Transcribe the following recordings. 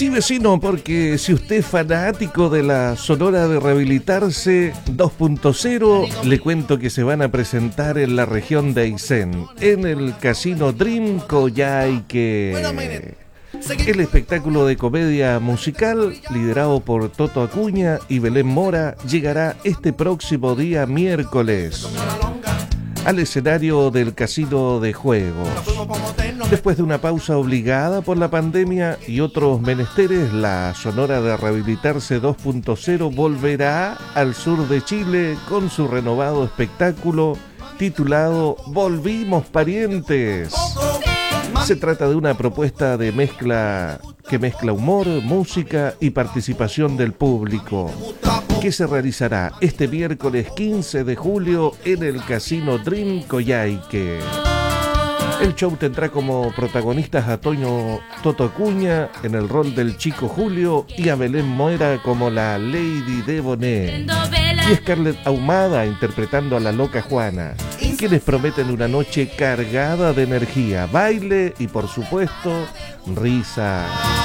Sí, vecino, porque si usted es fanático de la Sonora de Rehabilitarse 2.0, le cuento que se van a presentar en la región de Aysén, en el Casino Dream Coyhaique. El espectáculo de comedia musical, liderado por Toto Acuña y Belén Mora, llegará este próximo día miércoles al escenario del Casino de Juegos. Después de una pausa obligada por la pandemia y otros menesteres, la Sonora de Rehabilitarse 2.0 volverá al sur de Chile con su renovado espectáculo titulado Volvimos Parientes. Se trata de una propuesta de mezcla que mezcla humor, música y participación del público, que se realizará este miércoles 15 de julio en el Casino Dream Coyhaique. El show tendrá como protagonistas a Toto Acuña en el rol del Chico Julio y a Belén Mora como la Lady Deboné y Scarlett Ahumada interpretando a la Loca Juana, quienes prometen una noche cargada de energía, baile y por supuesto risa.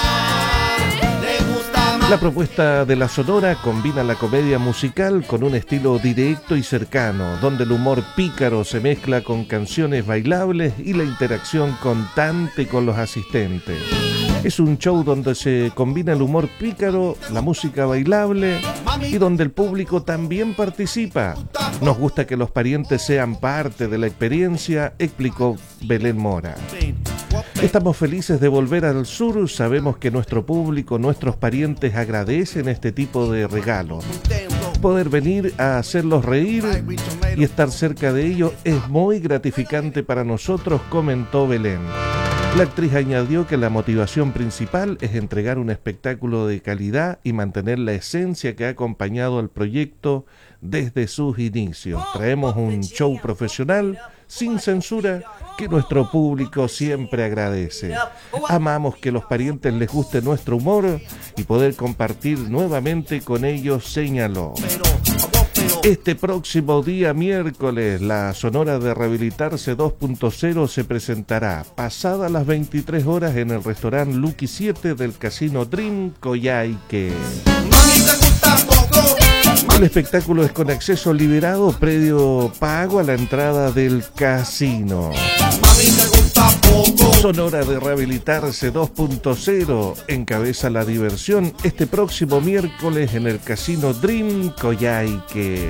La propuesta de la Sonora combina la comedia musical con un estilo directo y cercano, donde el humor pícaro se mezcla con canciones bailables y la interacción constante con los asistentes. Es un show donde se combina el humor pícaro, la música bailable y donde el público también participa. Nos gusta que los parientes sean parte de la experiencia, explicó Belén Mora. Estamos felices de volver al sur, sabemos que nuestro público, nuestros parientes agradecen este tipo de regalos. Poder venir a hacerlos reír y estar cerca de ellos es muy gratificante para nosotros, comentó Belén. La actriz añadió que la motivación principal es entregar un espectáculo de calidad y mantener la esencia que ha acompañado al proyecto desde sus inicios. Traemos un show profesional, sin censura, que nuestro público siempre agradece. Amamos que los parientes les guste nuestro humor y poder compartir nuevamente con ellos, señaló. Este próximo día miércoles, la Sonora de Rehabilitarse 2.0 se presentará pasadas las 23 horas en el restaurante Lucky 7 del Casino Dream Coyhaique. El espectáculo es con acceso liberado, previo pago a la entrada del casino. Sonora de Rehabilitarse 2.0 encabeza la diversión este próximo miércoles en el Casino Dream Coyhaique.